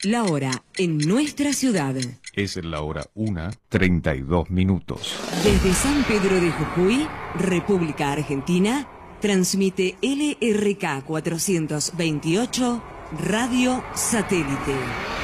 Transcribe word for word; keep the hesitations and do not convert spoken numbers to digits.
La hora en nuestra ciudad. Es la hora una, treinta y dos minutos. Desde San Pedro de Jujuy, República Argentina, transmite L R K cuatrocientos veintiocho Radio Satélite.